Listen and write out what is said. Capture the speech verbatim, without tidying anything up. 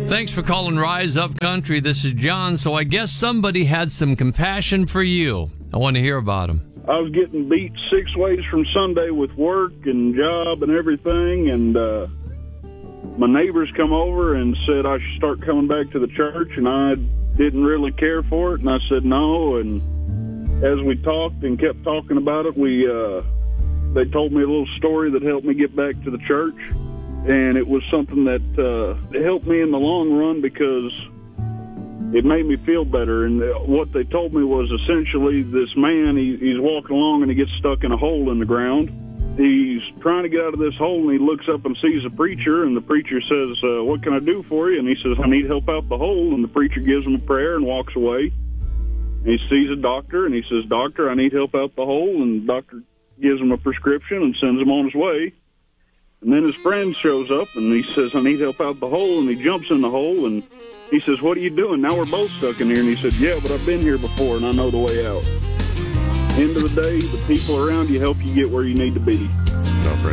Thanks for calling Rise Up Country. This is John. So I guess somebody had some compassion for you. I want to hear about them. I was getting beat six ways from Sunday with work and job and everything, and uh, my neighbors come over and said I should start coming back to the church, and I didn't really care for it, and I said no, and as we talked and kept talking about it, we uh, they told me a little story that helped me get back to the church, and it was something that uh, helped me in the long run because it made me feel better. And what they told me was essentially this man, he, he's walking along and he gets stuck in a hole in the ground. He's trying to get out of this hole, and he looks up and sees a preacher, and the preacher says, uh, what can I do for you? And he says, I need help out the hole. And the preacher gives him a prayer and walks away. And he sees a doctor, and he says, Doctor, I need help out the hole. And the doctor gives him a prescription and sends him on his way. And then his friend shows up, and he says, I need help out the hole. And he jumps in the hole, and he says, what are you doing? Now we're both stuck in here. And he said, yeah, but I've been here before, and I know the way out. End of the day, the people around you help you get where you need to be. No,